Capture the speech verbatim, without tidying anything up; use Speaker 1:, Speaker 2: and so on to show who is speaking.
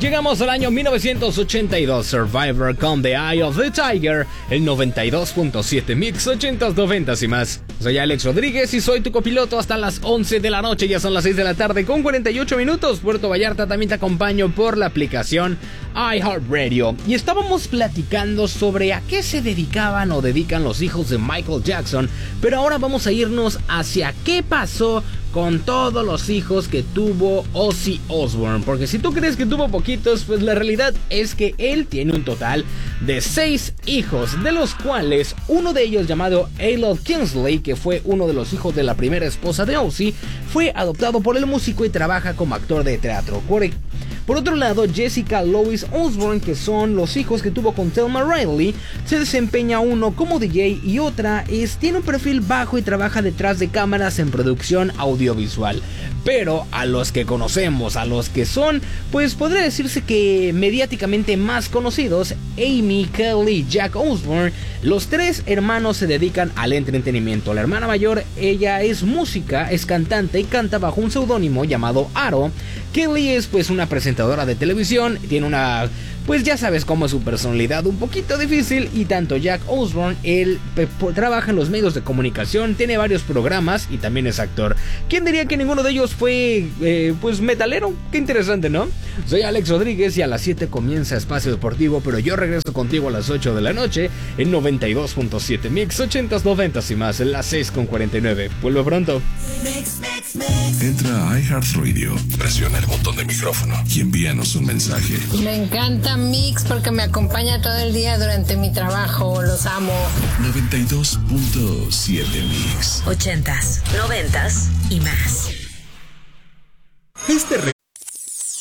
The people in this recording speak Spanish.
Speaker 1: Llegamos al año mil novecientos ochenta y dos, Survivor con The Eye of the Tiger, el noventa y dos punto siete Mix, ochentas, noventas y más. Soy Alex Rodríguez y soy tu copiloto hasta las once de la noche, ya son las seis de la tarde con cuarenta y ocho minutos. Puerto Vallarta, también te acompaño por la aplicación iHeartRadio. Y estábamos platicando sobre a qué se dedicaban o dedican los hijos de Michael Jackson, pero ahora vamos a irnos hacia qué pasó con todos los hijos que tuvo Ozzy Osbourne, porque si tú crees que tuvo poquitos, pues la realidad es que él tiene un total de seis hijos, de los cuales uno de ellos, llamado Alod Kingsley, que fue uno de los hijos de la primera esposa de Ozzy, fue adoptado por el músico y trabaja como actor de teatro. Por otro lado, Jessica Lois Osbourne, que son los hijos que tuvo con Thelma Riley, se desempeña uno como D J y otra es tiene un perfil bajo y trabaja detrás de cámaras en producción audiovisual. Pero a los que conocemos, a los que son, pues podría decirse que mediáticamente más conocidos, Amy, Kelly y Jack Osbourne, los tres hermanos se dedican al entretenimiento. La hermana mayor, ella es música, es cantante y canta bajo un seudónimo llamado Aro. Kelly es pues una presentadora de televisión, tiene una, pues ya sabes cómo es su personalidad, un poquito difícil. Y tanto Jack Osbourne, él pe- trabaja en los medios de comunicación, tiene varios programas y también es actor. ¿Quién diría que ninguno de ellos fue eh, pues metalero? Qué interesante, ¿no? Soy Alex Rodríguez y a las siete comienza Espacio Deportivo, pero yo regreso contigo a las ocho de la noche en noventa y dos punto siete Mix, ochentas, noventas y más, en las seis con cuarenta y nueve. Vuelvo pronto.
Speaker 2: Mix, mix, mix. Entra a iHeartRadio, presiona el botón de micrófono y envíanos un mensaje.
Speaker 3: Me encanta Mix porque me acompaña todo el día durante mi trabajo. Los amo.
Speaker 2: noventa y dos punto siete Mix.
Speaker 4: Ochentas, noventas y más.
Speaker 5: Este